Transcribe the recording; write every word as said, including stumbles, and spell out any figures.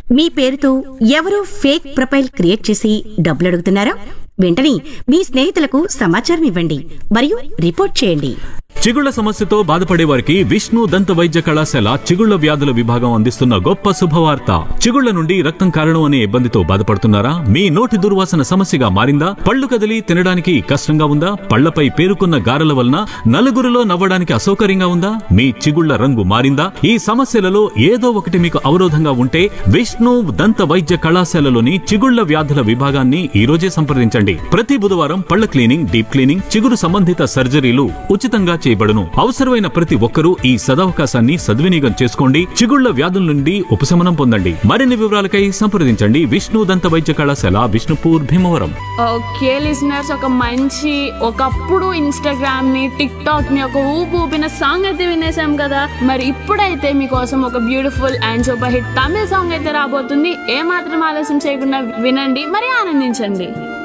మీ పేరుతో ఎవరో fake profile create చేసి డబ్బులు అడుగుతున్నారా? వెంటనే మీ స్నేహితులకు సమాచారం ఇవ్వండి మరియు రిపోర్ట్ చేయండి. చిగుళ్ల సమస్యతో బాధపడే వారికి విష్ణు దంత వైద్య కళాశాల చిగుళ్ల వ్యాధుల విభాగం అందిస్తున్న గొప్ప శుభవార్త. చిగుళ్ల నుండి రక్తం కారణం అనే ఇబ్బందితో బాధపడుతున్నారా? మీ నోటి దుర్వాసన సమస్యగా మారిందా? పళ్ళు కదిలి తినడానికి కష్టంగా ఉందా? పళ్లపై పేరుకున్న గారెల వలన నలుగురిలో నవ్వడానికి అసౌకర్యంగా ఉందా? మీ చిగుళ్ల రంగు మారిందా? ఈ సమస్యలలో ఏదో ఒకటి మీకు అవరోధంగా ఉంటే విష్ణు దంత వైద్య కళాశాలలోని చిగుళ్ల వ్యాధుల విభాగాన్ని ఈ రోజే సంప్రదించండి. ప్రతి బుధవారం పళ్ల క్లీనింగ్, డీప్ క్లీనింగ్, చిగురు సంబంధిత సర్జరీలు ఉచితంగా చేయబడును. అవసరమైన ప్రతి ఒక్కరూ ఈ సదవకాశాన్ని సద్వినియోగం చేసుకోండి. చిగుళ్ల వ్యాధుల నుండి ఉపశమనం పొందండి. మరిన్ని వివరాలకై సంప్రదించండి విష్ణు దంత వైద్య కళాశాల, విష్ణుపూర్, భీమవరం. ఓకే లిజనర్స్, ఒక మంచి ఒకప్పుడు ఇన్స్టాగ్రామ్ ని, టిక్ టాక్ ని ఒక ఊపు ఊపిన సాంగ్ అయితే వినేసాం కదా. మరి ఇప్పుడైతే మీకోసం ఒక beautiful and super hit Tamil song అయితే రాబోతుంది. ఏ మాత్రం ఆలస్యం చేయకుండా వినండి, మరి ఆనందించండి.